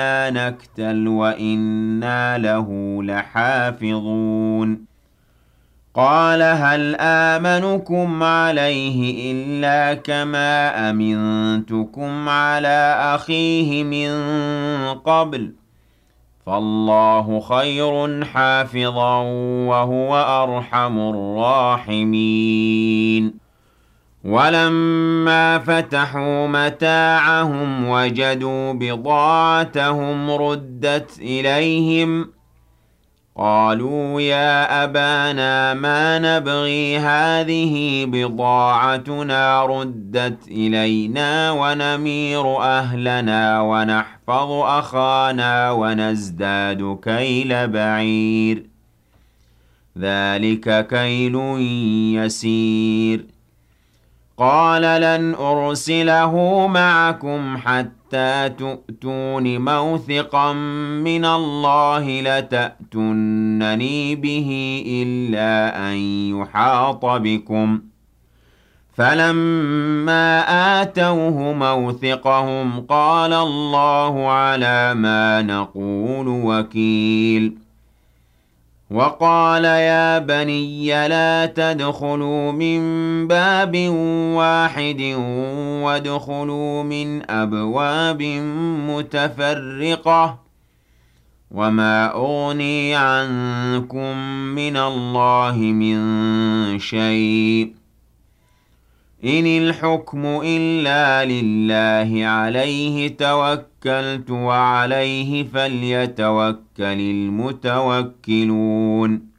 نكتل وإنا له لحافظون قال هل آمنكم عليه إلا كما أمنتكم على أخيه من قبل فالله خير حافظا وهو أرحم الراحمين ولما فتحوا متاعهم وجدوا بضاعتهم ردت إليهم قالوا يا أبانا ما نبغي هذه بضاعتنا ردت إلينا ونمير أهلنا ونحفظ أخانا ونزداد كيل بعير ذلك كيل يسير قال لن أرسله معكم حتى تؤتون موثقا من الله لتأتونني به إلا أن يحاط بكم فلما آتوه موثقهم قال الله على ما نقول وكيل وقال يا بني لا تدخلوا من باب واحد وادخلوا من أبواب متفرقة وما أغني عنكم من الله من شيء إن الحكم إلا لله عليه توكلت وعليه فليتوكل المتوكلون